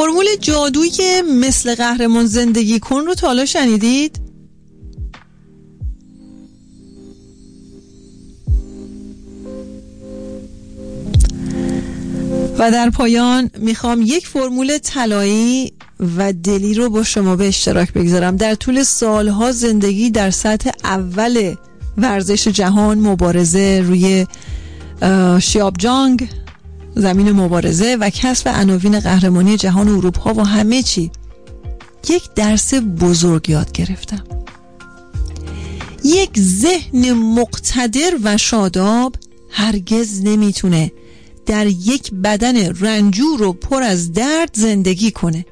فرمول جادویی مثل قهرمان زندگی کن رو تا حالا شنیدید؟ و در پایان میخوام یک فرمول طلایی و دلی رو با شما به اشتراک بگذارم. در طول سالها زندگی در سطح اول ورزش جهان، مبارزه روی شیابجانگ، زمین مبارزه و کسب عناوین قهرمانی جهان و اروپا و همه چی، یک درس بزرگ یاد گرفتم. یک ذهن مقتدر و شاداب هرگز نمیتونه در یک بدن رنجور و پر از درد زندگی کنه.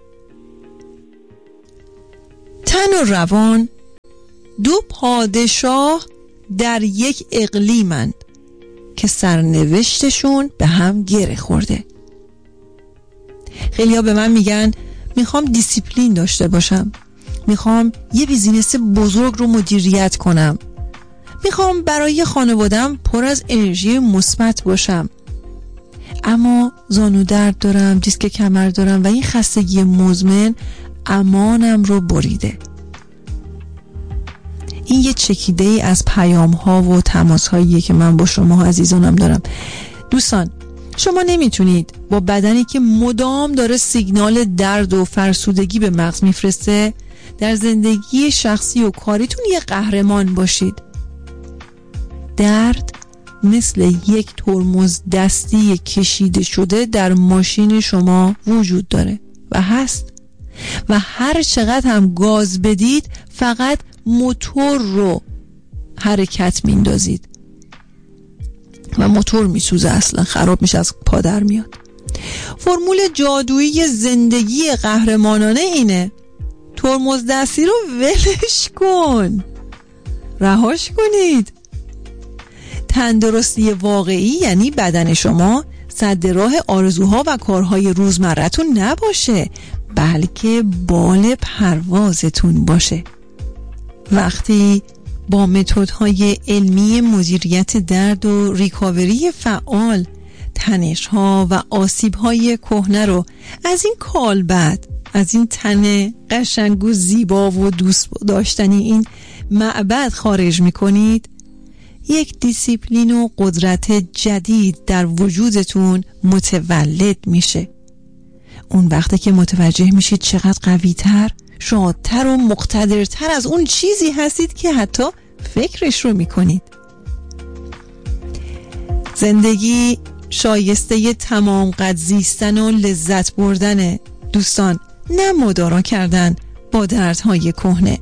تن و روان دو پادشاه در یک اقلیمند که سرنوشتشون به هم گره خورده. خیلی‌ها به من میگن میخوام دیسیپلین داشته باشم، میخوام یه بیزینس بزرگ رو مدیریت کنم، میخوام برای خانواده‌ام پر از انرژی مثبت باشم، اما زانو درد دارم، دیسک کمر دارم و این خستگی مزمن امانم رو بریده. این یه چکیده ای از پیام ها و تماس هاییه که من با شما عزیزانم دارم. دوستان، شما نمیتونید با بدنی که مدام داره سیگنال درد و فرسودگی به مغز میفرسته در زندگی شخصی و کاریتون یه قهرمان باشید. درد مثل یک ترمز دستی کشیده شده در ماشین شما وجود داره و هست و هر چقدر هم گاز بدید فقط موتور رو حرکت میندازید و موتور میسوزه، اصلا خراب میشه، از پا در میاد. فرمول جادویی زندگی قهرمانانه اینه: ترمز دستی رو ولش کن، رهاش کنید. تندرستی واقعی یعنی بدن شما سد راه آرزوها و کارهای روزمرتون نباشه، بلکه بال پروازتون باشه. وقتی با متدهای علمی مدیریت درد و ریکاوری فعال تنش‌ها و آسیب‌های کهنه رو از این کالبد، از این تن قشنگ و زیبا و دوست داشتنی این معبد خارج می‌کنید، یک دیسیپلین و قدرت جدید در وجودتون متولد میشه. اون وقتی که متوجه میشید چقدر قوی‌تر، شادتر و مقتدرتر از اون چیزی هستید که حتی فکرش رو میکنید. زندگی شایسته تمام قد زیستن و لذت بردن دوستان، نه مدارا کردن با دردهای کهنه.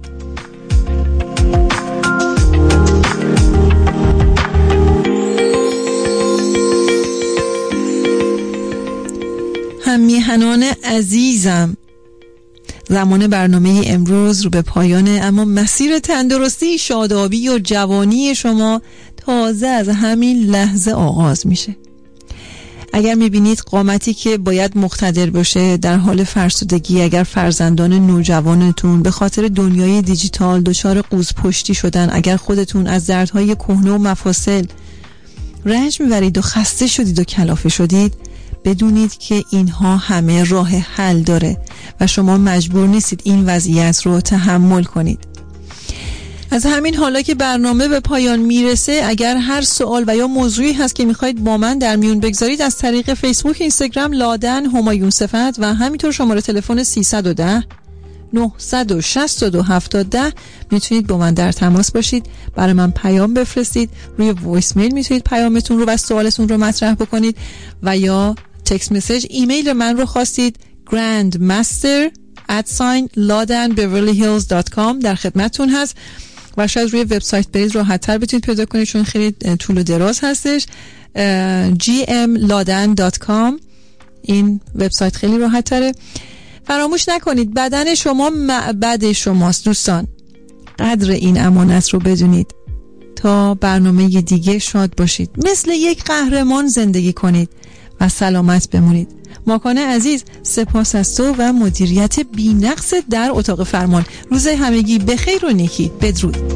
همیهنان عزیزم، زمان برنامه امروز رو به پایانه، اما مسیر تندرستی، شادابی و جوانی شما تازه از همین لحظه آغاز میشه. اگر میبینید قامتی که باید مقتدر باشه در حال فرسودگی، اگر فرزندان نوجوانتون به خاطر دنیای دیجیتال دچار قوز پشتی شدن، اگر خودتون از دردهای کهنه و مفاصل رنج میبرید و خسته شدید و کلافه شدید، بدونید که اینها همه راه حل داره و شما مجبور نیستید این وضعیت رو تحمل کنید. از همین حالا که برنامه به پایان میرسه، اگر هر سوال و یا موضوعی هست که میخواید با من در میون بگذارید، از طریق فیسبوک، اینستاگرام لادن همایون صفت و همینطور شماره تلفن 310 962 7010 میتونید با من در تماس باشید، برای من پیام بفرستید، روی وایس میل میتونید پیامتون رو و سوالتون رو مطرح بکنید و یا تکست مسیج. ایمیل من رو خواستید grandmaster@ladanbeverlyhills.com در خدمتتون هست و شاید روی وبسایت برید راحت تر بتونید پیدا کنید چون خیلی طول و دراز هستش. gmladan.com این وبسایت خیلی راحت تره. فراموش نکنید بدن شما معبد شماست دوستان، قدر این امانت رو بدونید. تا برنامه دیگه شاد باشید، مثل یک قهرمان زندگی کنید و سلامت بمونید. ماکان عزیز، سپاس از تو و مدیریت بی‌نقص در اتاق فرمان. روز همگی بخیر و نیکی. بدرود.